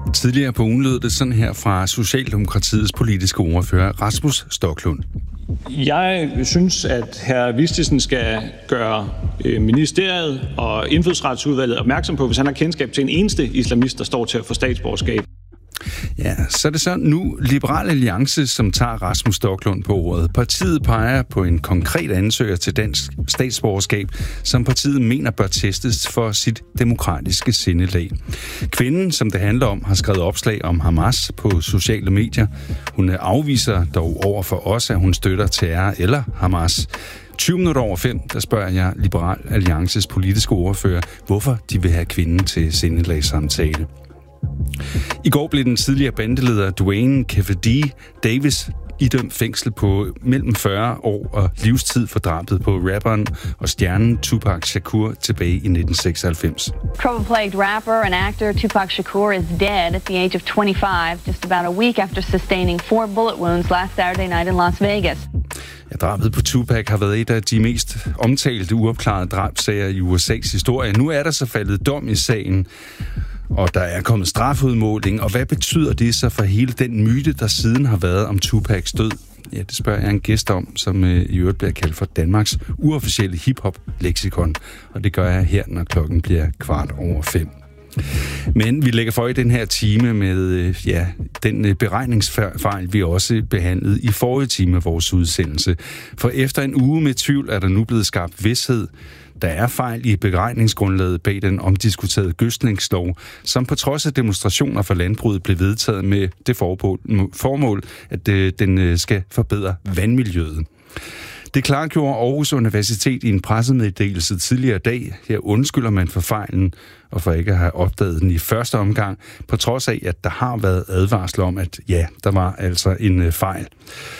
Tidligere på ugen lød det sådan her fra Socialdemokratiets politiske ordfører Rasmus Stoklund. Jeg synes, at hr. Vistisen skal gøre ministeriet og indfødsretsudvalget opmærksom på, hvis han har kendskab til en eneste islamist, der står til at få statsborgerskab. Ja, så er det så nu Liberal Alliance, som tager Rasmus Stoklund på ordet. Partiet peger på en konkret ansøger til dansk statsborgerskab, som partiet mener bør testes for sit demokratiske sindelag. Kvinden, som det handler om, har skrevet opslag om Hamas på sociale medier. Hun afviser dog over for os, at hun støtter terror eller Hamas. 5:20, der spørger jeg Liberal Alliances politiske ordfører, hvorfor de vil have kvinden til sindelagssamtale. I går blev den tidligere bandeleder Dwayne Kefedi Davis idømt fængsel på mellem 40 år og livstid for drabet på rapperen og stjernen Tupac Shakur tilbage i 1996. Trouble-plagued rapper and actor Tupac Shakur is dead at the age of 25, just about a week after sustaining 4 bullet wounds last Saturday night in Las Vegas. Ja, drabet på Tupac har været et af de mest omtalte uopklarede drabssager i USA's historie. Nu er der så faldet dom i sagen, og der er kommet strafudmåling, og hvad betyder det så for hele den myte, der siden har været om Tupacs død? Ja, det spørger jeg en gæst om, som i øvrigt bliver kaldt for Danmarks uofficielle hip-hop-leksikon, og det gør jeg her, når klokken bliver 5:15. Men vi lægger for i den her time med den beregningsfejl, vi også behandlede i forrige time af vores udsendelse. For efter en uge med tvivl er der nu blevet skabt vished. Der er fejl i beregningsgrundlaget bag den omdiskuterede gødskningslov, som på trods af demonstrationer for landbruget blev vedtaget med det formål, at den skal forbedre vandmiljøet. Det klargjorde Aarhus Universitet i en pressemeddelelse tidligere i dag. Her undskylder man for fejlen og for ikke at have opdaget den i første omgang, på trods af, at der har været advarsler om, at ja, der var altså en fejl.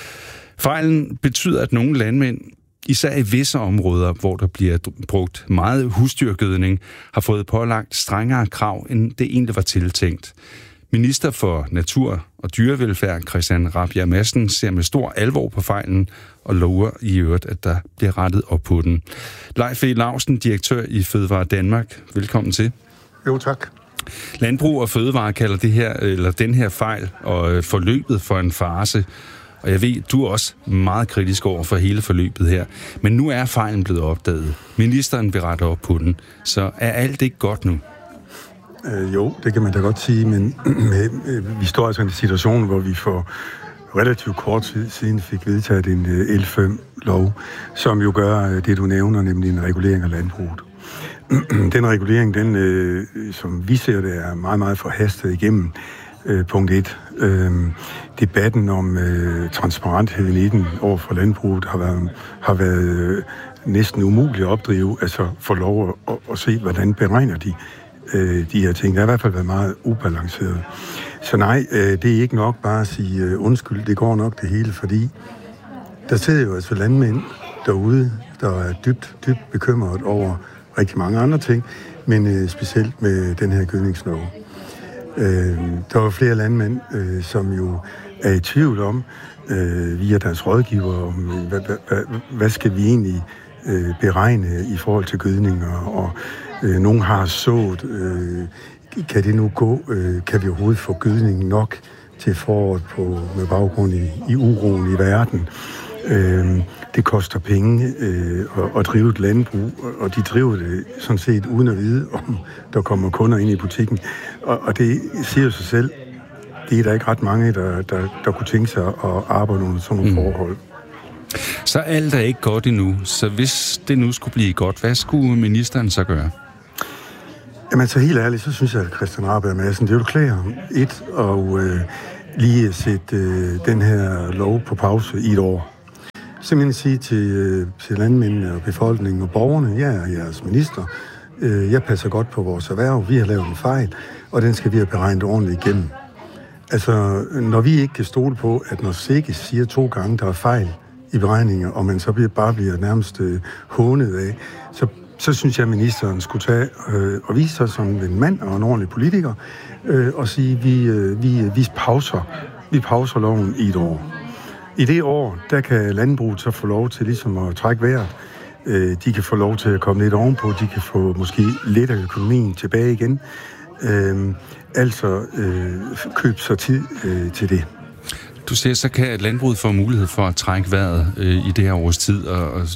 Fejlen betyder, at nogle landmænd, især i visse områder, hvor der bliver brugt meget husdyrgødning, har fået pålagt strengere krav, end det egentlig var tiltænkt. Minister for Natur og Dyrevelfærd, Christian Rabjerg Madsen, ser med stor alvor på fejlen og lover i øvrigt, at der bliver rettet op på den. Leif E. Lausen, direktør i Fødevare Danmark. Velkommen til. Jo, tak. Landbrug og Fødevare kalder det her, eller den her fejl og forløbet for en farce. Og jeg ved, du er også meget kritisk over for hele forløbet her. Men nu er fejlen blevet opdaget. Ministeren vil rette op på den. Så er alt ikke godt nu? Jo, det kan man da godt sige, men vi står altså i en situation, hvor vi for relativt kort tid siden fik vedtaget en L5-lov, som jo gør det, du nævner, nemlig en regulering af landbruget. Den regulering, som vi ser det, er meget, meget forhastet igennem. Punkt 1. Debatten om transparentheden i den over for landbruget har været næsten umuligt at opdrive, altså få lov at se, hvordan beregner de her ting. Det har i hvert fald været meget ubalanceret. Så nej, det er ikke nok bare at sige undskyld, det går nok det hele, fordi der sidder jo altså landmænd derude, der er dybt bekymret over rigtig mange andre ting, men specielt med den her gødningslov. Der var flere landmænd, som jo er i tvivl om, via deres rådgiver, om hvad skal vi egentlig beregne i forhold til gødninger, og nogen har sået, kan det nu gå, kan vi overhovedet få gødning nok til foråret med baggrund i uroen i verden. Det koster penge at drive et landbrug, og de driver det sådan set uden at vide, om der kommer kunder ind i butikken. Og det siger jo sig selv, det er der ikke ret mange, der kunne tænke sig at arbejde under sådan nogle forhold. Så alt er ikke godt endnu. Så hvis det nu skulle blive godt, hvad skulle ministeren så gøre? Jamen så helt ærligt, så synes jeg, at Christian Rabjerg Madsen, det vil klæde ham og lige sætte den her lov på pause i et år. Simpelthen sige til landmændene og befolkningen og borgerne, jeg er jeres minister, jeg passer godt på vores erhverv, vi har lavet en fejl, og den skal vi have beregnet ordentligt igennem. Altså, når vi ikke kan stole på, at når Sikkes siger 2 gange, der er fejl i beregninger, og man så bliver nærmest hånet af, så synes jeg, at ministeren skulle tage og vise sig som en mand og en ordentlig politiker, og sige, vi pauser loven i et år. I det år, der kan landbruget så få lov til ligesom at trække vejret. De kan få lov til at komme lidt ovenpå, de kan få måske lidt af økonomien tilbage igen. Altså køb så tid til det. Du siger, så kan landbruget få mulighed for at trække vejret i det her års tid, og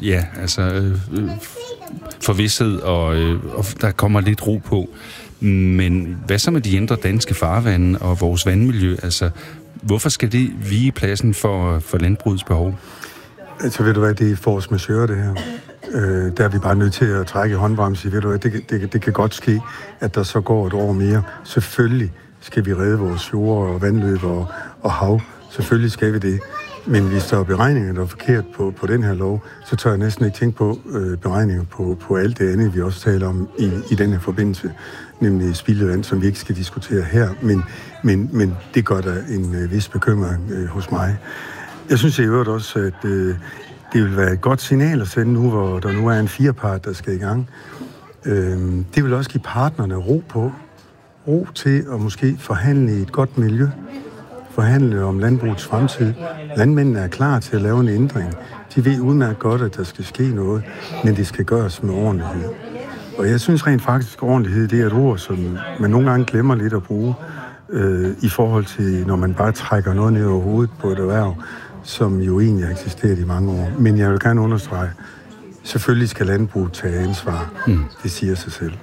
for vished, og der kommer lidt ro på. Men hvad så med de indre danske farvande og vores vandmiljø? Altså, hvorfor skal det vige pladsen for landbrugets behov? Altså, ved du hvad, det er force majeure, det her. Der er vi bare nødt til at trække i håndbremsen. Ved du hvad, det kan godt ske, at der så går et år mere. Selvfølgelig skal vi redde vores fjorde og vandløb og hav. Selvfølgelig skal vi det. Men hvis der er beregninger, der er forkert på den her lov, så tør jeg næsten ikke tænke på beregninger på alt det andet, vi også taler om i den her forbindelse, nemlig spildevand, som vi ikke skal diskutere her. Men det gør der en vis bekymring hos mig. Jeg synes i øvrigt også, at det vil være et godt signal at sende nu, hvor der nu er en 4-part, der skal i gang. Det vil også give partnerne ro til at måske forhandle i et godt miljø. Forhandle om landbrugets fremtid. Landmændene er klar til at lave en ændring. De ved udmærket godt, at der skal ske noget, men det skal gøres med ordentlighed. Og jeg synes rent faktisk, at ordentlighed det er et ord, som man nogle gange glemmer lidt at bruge i forhold til, når man bare trækker noget ned over hovedet på et erhverv, som jo egentlig har eksisteret i mange år. Men jeg vil gerne understrege, selvfølgelig skal landbruget tage ansvar. Det siger sig selv.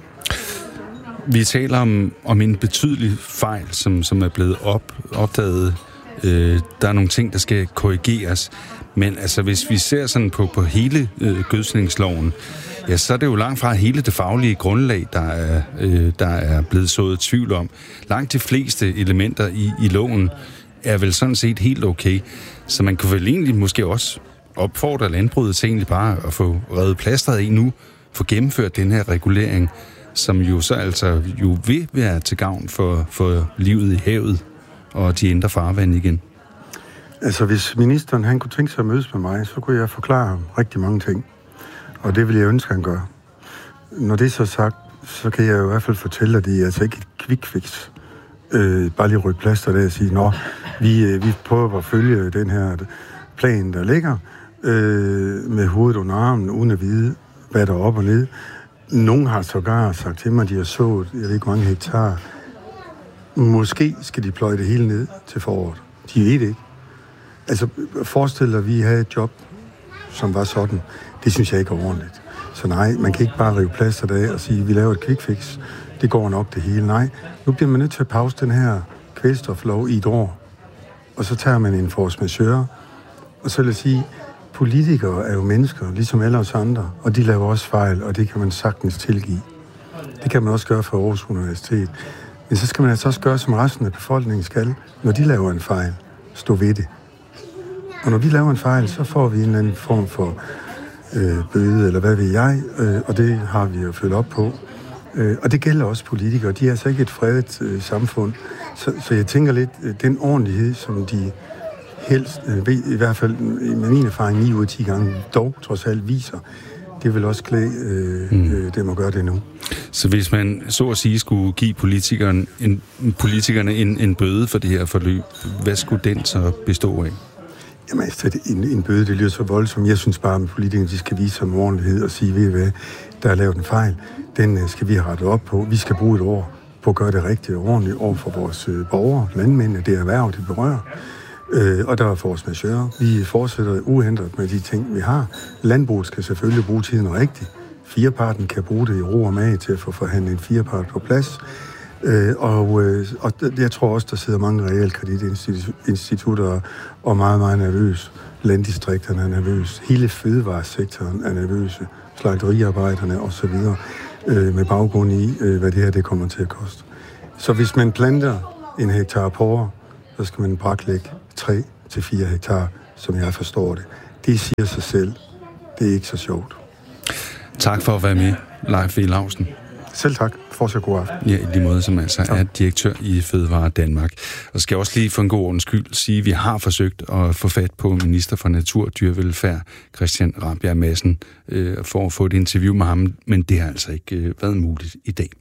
Vi taler om en betydelig fejl, som er blevet opdaget. Der er nogle ting, der skal korrigeres. Men altså, hvis vi ser sådan på hele gødsningsloven, ja, så er det jo langt fra hele det faglige grundlag, der er blevet sået tvivl om. Langt de fleste elementer i loven er vel sådan set helt okay. Så man kunne vel egentlig måske også opfordre landbruget til egentlig bare at få revet plasteret i nu, få gennemført den her regulering, som jo så altså jo vil være til gavn for livet i havet og de indre farvande igen. Altså, hvis ministeren han kunne tænke sig at mødes med mig, så kunne jeg forklare ham rigtig mange ting. Og det vil jeg ønske, han gør. Når det er så sagt, så kan jeg jo i hvert fald fortælle, at det er altså ikke et quick fix. Bare lige rykke plaster der og sige, nå, vi prøver at følge den her plan, der ligger, med hovedet under armen, uden at vide, hvad der er op og ned. Nogen har sågar sagt til mig, at de har sået, jeg ved ikke, hvor mange hektar. Måske skal de pløje det hele ned til foråret. De ved det ikke. Altså, forestil dig, at vi havde et job, som var sådan. Det synes jeg ikke er ordentligt. Så nej, man kan ikke bare rive plaster af og sige, at vi laver et quick fix. Det går nok det hele. Nej, nu bliver man nødt til at pause den her kvælstoflov i et år. Og så tager man en force majeure. Og så vil jeg sige, politikere er jo mennesker, ligesom alle os andre. Og de laver også fejl, og det kan man sagtens tilgive. Det kan man også gøre for Aarhus Universitet. Men så skal man altså også gøre, som resten af befolkningen skal. Når de laver en fejl, stå ved det. Og når vi laver en fejl, så får vi en eller anden form for bøde, eller hvad ved jeg, og det har vi jo følt op på. Og det gælder også politikere. De er altså ikke et fredet samfund. Så jeg tænker lidt, den ordentlighed, som de helst, i hvert fald med min erfaring 9 ud af 10 gange, dog trods alt viser, det vil også klæde dem at gøre det nu. Så hvis man så at sige skulle give politikerne en bøde for det her forløb, hvad skulle den så bestå af? Jamen, en bøde, det lyder så voldsomt. Jeg synes bare, at politikerne de skal vise som ordentlighed og sige, ved I hvad, der er lavet en fejl. Den skal vi have rettet op på. Vi skal bruge et år på at gøre det rigtigt og ordentligt over for vores borgere, landmændene, det erhverv, det berører. Og der er force majeure. Vi fortsætter uændret med de ting, vi har. Landbruget skal selvfølgelig bruge tiden rigtigt. 4-parten kan bruge det i ro og mage til at få forhandlet en 4-part på plads. Og jeg tror også, der sidder mange realkreditinstitutter og meget, meget nervøs. Landdistrikterne er nervøse. Hele fødevaresektoren er nervøse. Slagteriarbejderne osv. Med baggrund i, hvad det her det kommer til at koste. Så hvis man planter en hektar på år, så skal man braklægge 3-4 hektar, som jeg forstår det. Det siger sig selv. Det er ikke så sjovt. Tak for at være med, Leif V. Lausen. Selv tak. Fortsat god aften. Ja, i lige måde, som altså er direktør i Fødevare Danmark. Og skal også lige for en god ordens skyld sige, at vi har forsøgt at få fat på minister for Natur og Dyrevelfærd, Christian Rabjerg Madsen, for at få et interview med ham, men det har altså ikke været muligt i dag.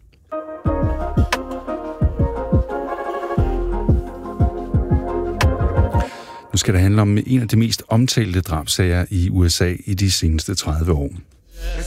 Nu skal det handle om en af de mest omtalte drabsager i USA i de seneste 30 år.